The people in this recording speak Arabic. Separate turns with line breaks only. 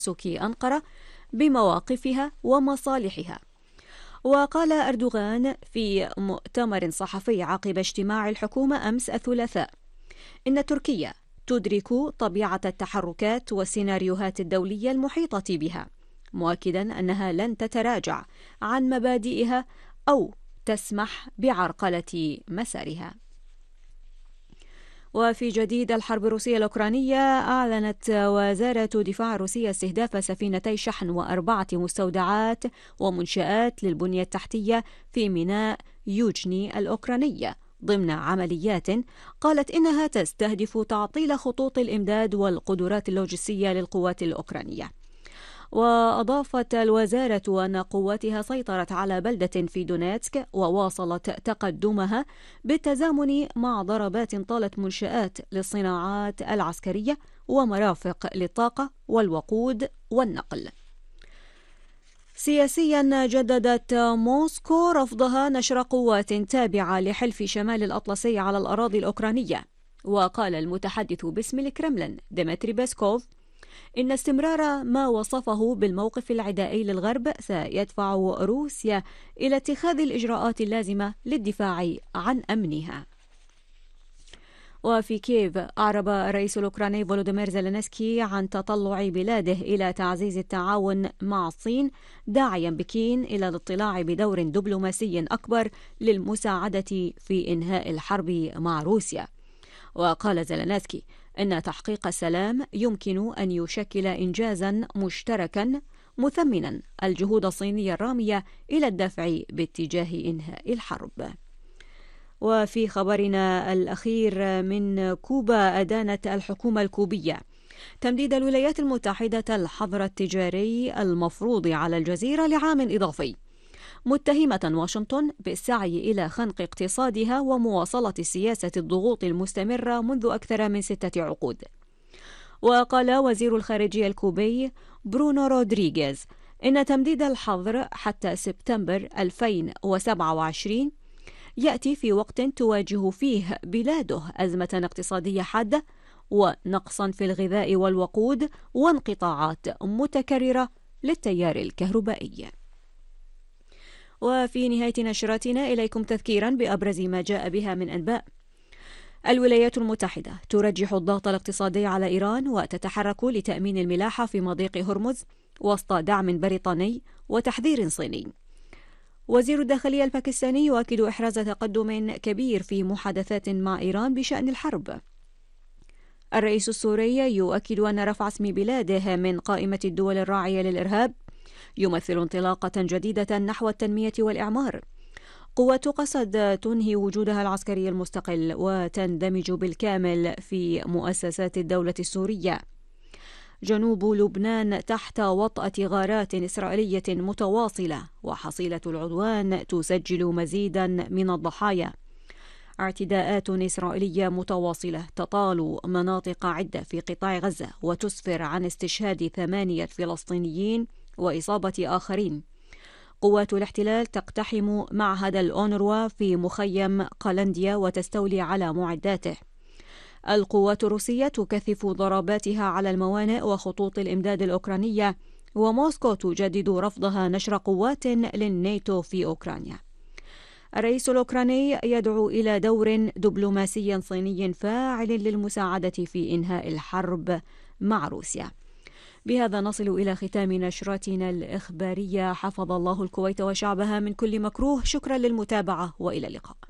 أنقرة بمواقفها ومصالحها. وقال أردوغان في مؤتمر صحفي عقب اجتماع الحكومة أمس الثلاثاء إن تركيا تدرك طبيعة التحركات والسيناريوهات الدولية المحيطة بها، مؤكدا أنها لن تتراجع عن مبادئها أو تسمح بعرقلة مسارها. وفي جديد الحرب الروسية الأوكرانية، أعلنت وزارة دفاع روسيا استهداف سفينتي شحن و4 مستودعات ومنشآت للبنية التحتية في ميناء يوجني الأوكرانية ضمن عمليات قالت إنها تستهدف تعطيل خطوط الإمداد والقدرات اللوجستية للقوات الأوكرانية. وأضافت الوزارة أن قواتها سيطرت على بلدة في دونيتسك وواصلت تقدمها بالتزامن مع ضربات طالت منشآت للصناعات العسكرية ومرافق للطاقة والوقود والنقل. سياسيا، جددت موسكو رفضها نشر قوات تابعة لحلف شمال الأطلسي على الأراضي الأوكرانية. وقال المتحدث باسم الكرملين ديمتري بيسكوف إن استمرار ما وصفه بالموقف العدائي للغرب سيدفع روسيا إلى اتخاذ الإجراءات اللازمة للدفاع عن أمنها. وفي كييف، أعرب الرئيس الأوكراني فولوديمير زيلينسكي عن تطلع بلاده إلى تعزيز التعاون مع الصين، داعيا بكين إلى الاطلاع بدور دبلوماسي أكبر للمساعدة في إنهاء الحرب مع روسيا. وقال زيلينسكي إن تحقيق السلام يمكن أن يشكل إنجازا مشتركا، مثمنا الجهود الصينية الرامية إلى الدفع باتجاه إنهاء الحرب. وفي خبرنا الأخير من كوبا، أدانت الحكومة الكوبية تمديد الولايات المتحدة الحظر التجاري المفروض على الجزيرة لعام إضافي، متهمة واشنطن بالسعي إلى خنق اقتصادها ومواصلة سياسة الضغوط المستمرة منذ أكثر من 6 عقود. وقال وزير الخارجية الكوبي برونو رودريغيز إن تمديد الحظر حتى سبتمبر 2027 يأتي في وقت تواجه فيه بلاده أزمة اقتصادية حادة ونقصا في الغذاء والوقود وانقطاعات متكررة للتيار الكهربائي. وفي نهاية نشرتنا إليكم تذكيرا بأبرز ما جاء بها من أنباء. الولايات المتحدة ترجح الضغط الاقتصادي على إيران وتتحرك لتأمين الملاحة في مضيق هرمز وسط دعم بريطاني وتحذير صيني. وزير الداخلية الباكستاني يؤكد إحراز تقدم كبير في محادثات مع إيران بشأن الحرب. الرئيس السوري يؤكد أن رفع اسم بلاده من قائمة الدول الراعية للإرهاب يمثل انطلاقة جديدة نحو التنمية والإعمار. قوات قسد تنهي وجودها العسكري المستقل وتندمج بالكامل في مؤسسات الدولة السورية. جنوب لبنان تحت وطأة غارات إسرائيلية متواصلة، وحصيلة العدوان تسجل مزيدا من الضحايا. اعتداءات إسرائيلية متواصلة تطال مناطق عدة في قطاع غزة وتسفر عن استشهاد 8 فلسطينيين وإصابة آخرين. قوات الاحتلال تقتحم معهد الأونروا في مخيم قلنديا وتستولي على معداته. القوات الروسية تكثف ضرباتها على الموانئ وخطوط الإمداد الأوكرانية، وموسكو تجدد رفضها نشر قوات للناتو في أوكرانيا. الرئيس الأوكراني يدعو إلى دور دبلوماسي صيني فاعل للمساعدة في إنهاء الحرب مع روسيا. بهذا نصل إلى ختام نشرتنا الإخبارية. حفظ الله الكويت وشعبها من كل مكروه. شكرا للمتابعة وإلى اللقاء.